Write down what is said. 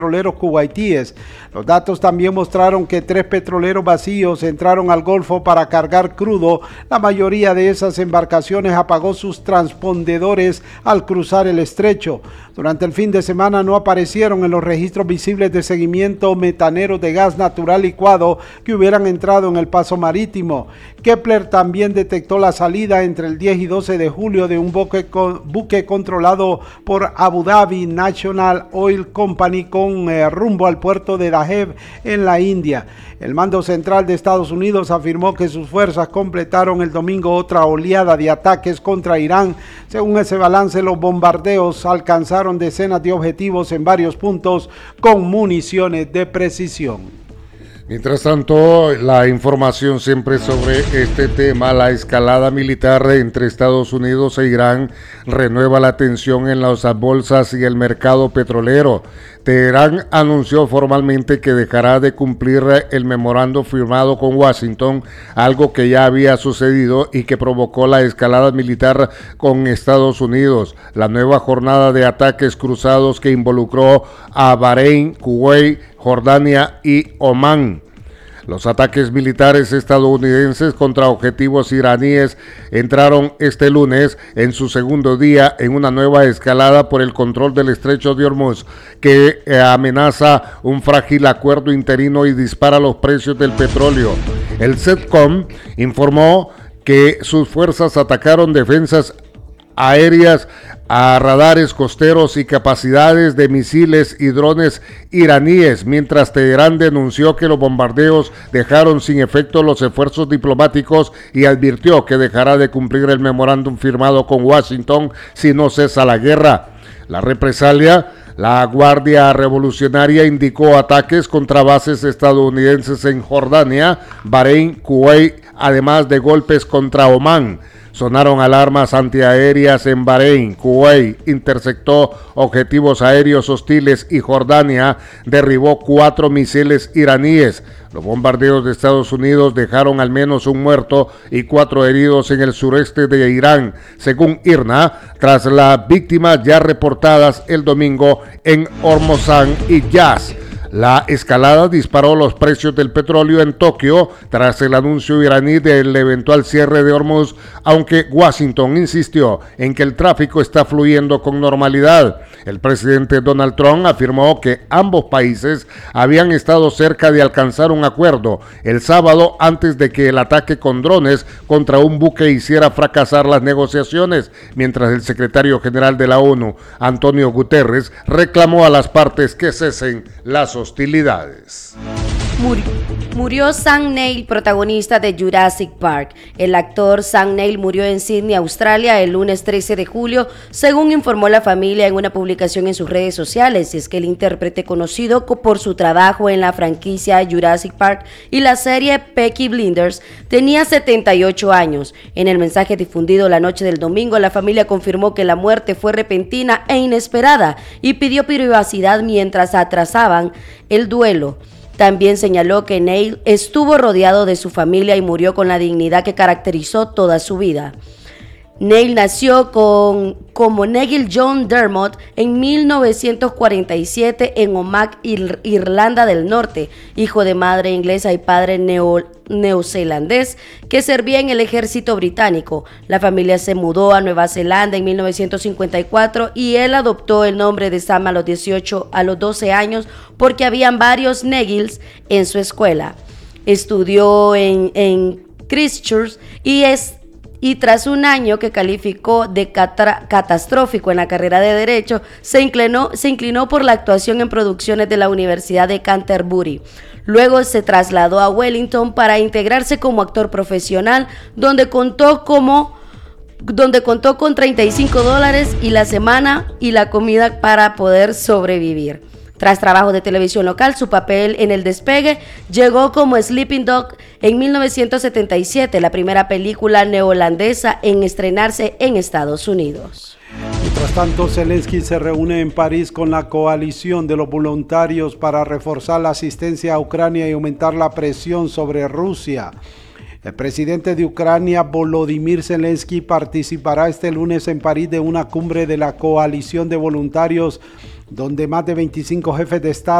petroleros kuwaitíes. Los datos también mostraron que 3 petroleros vacíos entraron al Golfo para cargar crudo. La mayoría de esas embarcaciones apagó sus transpondedores al cruzar el estrecho. Durante el fin de semana no aparecieron en los registros visibles de seguimiento metaneros de gas natural licuado que hubieran entrado en el paso marítimo. Kepler también detectó la salida entre el 10 y 12 de julio de un buque controlado por Abu Dhabi National Oil Company con rumbo al puerto de Dahej en la India. El mando central de Estados Unidos afirmó que sus fuerzas completaron el domingo otra oleada de ataques contra Irán. Según ese balance, los bombardeos alcanzaron decenas de objetivos en varios puntos con municiones de precisión. Mientras tanto, la información siempre sobre este tema, la escalada militar entre Estados Unidos e Irán renueva la tensión en las bolsas y el mercado petrolero. Teherán anunció formalmente que dejará de cumplir el memorando firmado con Washington, algo que ya había sucedido y que provocó la escalada militar con Estados Unidos. La nueva jornada de ataques cruzados que involucró a Bahrein, Kuwait, Jordania y Omán. Los ataques militares estadounidenses contra objetivos iraníes entraron este lunes en su segundo día en una nueva escalada por el control del estrecho de Hormuz, que amenaza un frágil acuerdo interino y dispara los precios del petróleo. El CENTCOM informó que sus fuerzas atacaron defensas aéreas, a radares costeros y capacidades de misiles y drones iraníes, mientras Teherán denunció que los bombardeos dejaron sin efecto los esfuerzos diplomáticos y advirtió que dejará de cumplir el memorándum firmado con Washington si no cesa la guerra. La represalia, la Guardia Revolucionaria indicó ataques contra bases estadounidenses en Jordania, Bahrein, Kuwait, además de golpes contra Omán. Sonaron alarmas antiaéreas en Bahrein. Kuwait interceptó objetivos aéreos hostiles y Jordania derribó 4 misiles iraníes. Los bombardeos de Estados Unidos dejaron al menos un muerto y 4 heridos en el sureste de Irán, según IRNA, tras las víctimas ya reportadas el domingo en Hormozán y Yas. La escalada disparó los precios del petróleo en Tokio tras el anuncio iraní del eventual cierre de Hormuz, aunque Washington insistió en que el tráfico está fluyendo con normalidad. El presidente Donald Trump afirmó que ambos países habían estado cerca de alcanzar un acuerdo el sábado antes de que el ataque con drones contra un buque hiciera fracasar las negociaciones, mientras el secretario general de la ONU, Antonio Guterres, reclamó a las partes que cesen las hostilidades. Murió Sam Neill, protagonista de Jurassic Park. El actor Sam Neill murió en Sydney, Australia, el lunes 13 de julio, según informó la familia en una publicación en sus redes sociales. Y es que el intérprete, conocido por su trabajo en la franquicia Jurassic Park y la serie Peaky Blinders, tenía 78 años. En el mensaje difundido la noche del domingo, la familia confirmó que la muerte fue repentina e inesperada y pidió privacidad mientras atrasaban el duelo. También señaló que Neill estuvo rodeado de su familia y murió con la dignidad que caracterizó toda su vida. Neill nació como Neill John Dermot en 1947 en Omagh, Irlanda del Norte, hijo de madre inglesa y padre neozelandés que servía en el ejército británico. La familia se mudó a Nueva Zelanda en 1954 y él adoptó el nombre de Sam a los 12 años porque habían varios Neills en su escuela. Estudió en Christchurch y tras un año que calificó de catastrófico en la carrera de Derecho, se inclinó por la actuación en producciones de la Universidad de Canterbury. Luego se trasladó a Wellington para integrarse como actor profesional, donde contó con $35 y la semana y la comida para poder sobrevivir. Tras trabajo de televisión local, su papel en El Despegue llegó como Sleeping Dog en 1977, la primera película neozelandesa en estrenarse en Estados Unidos. Mientras tanto, Zelensky se reúne en París con la coalición de los voluntarios para reforzar la asistencia a Ucrania y aumentar la presión sobre Rusia. El presidente de Ucrania, Volodymyr Zelensky, participará este lunes en París de una cumbre de la coalición de voluntarios donde más de 25 jefes de Estado